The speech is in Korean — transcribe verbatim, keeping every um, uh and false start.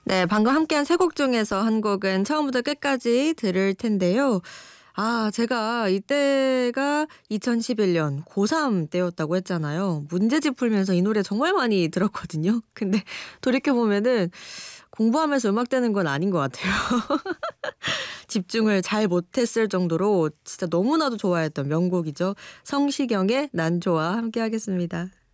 네, 방금 함께한 세 곡 중에서 한 곡은 처음부터 끝까지 들을 텐데요. 아, 제가 이때가 이천십일 년 고삼 때였다고 했잖아요. 문제집 풀면서 이 노래 정말 많이 들었거든요. 근데 돌이켜보면은 공부하면서 음악 듣는 건 아닌 것 같아요. 집중을 잘 못했을 정도로 진짜 너무나도 좋아했던 명곡이죠. 성시경의 난 좋아 함께 하겠습니다.